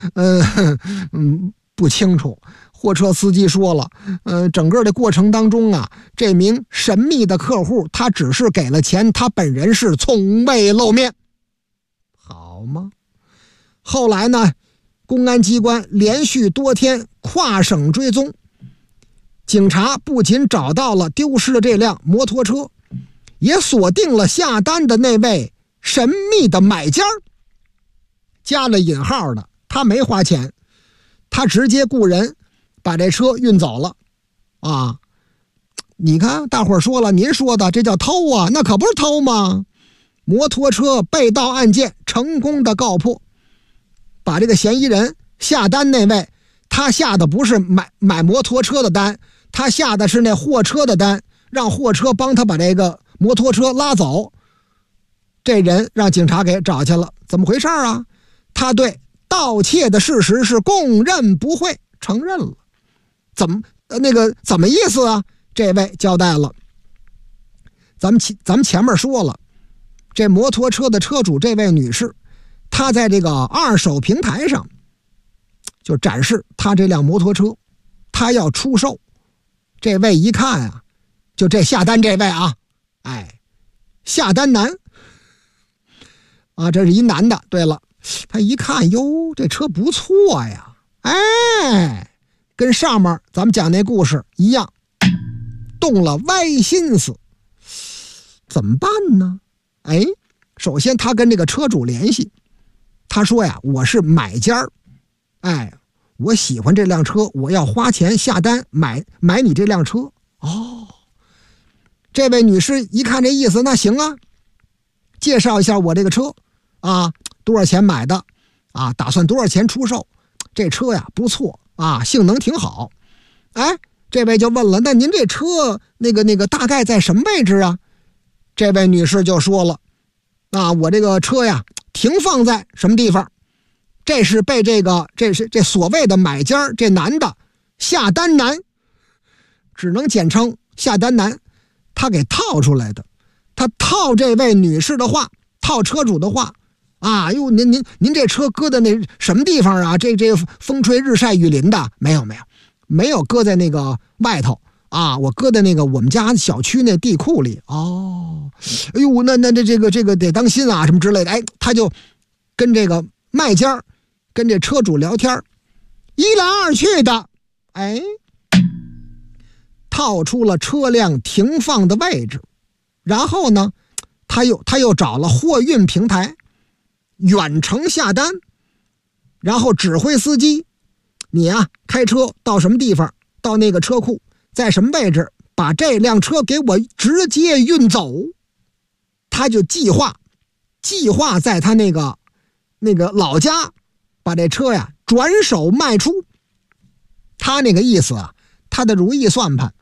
不清楚。货车司机说了，整个的过程当中啊，这名神秘的客户他只是给了钱，他本人是从未露面。好吗？后来呢，公安机关连续多天跨省追踪，警察不仅找到了丢失的这辆摩托车，也锁定了下单的那位神秘的买家，加了引号的，他没花钱，他直接雇人把这车运走了啊！你看，大伙儿说了，您说的这叫偷啊，那可不是偷吗？摩托车被盗案件成功的告破，把这个嫌疑人下单那位，他下的不是买摩托车的单，他下的是那货车的单，让货车帮他把这个摩托车拉走。这人让警察给找去了，怎么回事啊？他对盗窃的事实是供认不讳，承认了。怎么意思啊？这位交代了。咱们前面说了，这摩托车的车主这位女士，她在这个二手平台上就展示她这辆摩托车，她要出售。这位一看啊，就这下单这位啊，下单男啊，这是一男的。对了，他一看，哟，这车不错呀，跟上面咱们讲那故事一样，动了歪心思。怎么办呢？首先他跟这个车主联系，他说呀，我是买家，我喜欢这辆车，我要花钱下单买你这辆车。这位女士一看这意思，那行啊，介绍一下我这个车啊，多少钱买的啊，打算多少钱出售。这车呀不错啊，性能挺好。这位就问了，那您这车那个大概在什么位置啊？这位女士就说了，我这个车呀停放在什么地方，这是被这所谓的买家这男的下单男，只能简称下单男，他给套出来的。他套这位女士的话，套车主的话啊，您这车搁在那什么地方啊？这风吹日晒雨淋的？没有搁在那个外头啊，我搁在那个我们家小区那地库里。那这个得当心啊，什么之类的。他就跟这个卖家跟这车主聊天，一来二去的，套出了车辆停放的位置。然后呢，他又找了货运平台远程下单，然后指挥司机，你啊开车到什么地方，到那个车库在什么位置，把这辆车给我直接运走。他就计划在他那个老家把这车呀转手卖出。他那个意思啊，他的如意算盘